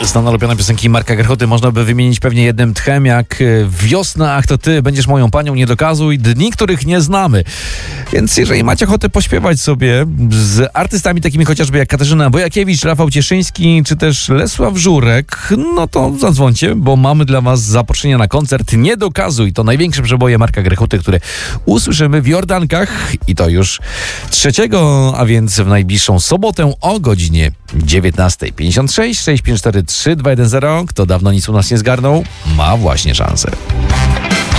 Znane ulubione piosenki Marka Grechoty można by wymienić pewnie jednym tchem, jak Wiosna, ach to ty, będziesz moją panią, nie dokazuj, dni, których nie znamy. Więc jeżeli macie ochotę pośpiewać sobie z artystami takimi chociażby jak Katarzyna Bojakiewicz, Rafał Cieszyński, czy też Lesław Żurek, no to zadzwońcie, bo mamy dla was zaproszenie na koncert Nie dokazuj. To największe przeboje Marka Grechoty, które usłyszymy w Jordankach i to już 3, a więc w najbliższą sobotę o godzinie 19:56. 654 3210. Kto dawno nic u nas nie zgarnął, ma właśnie szansę.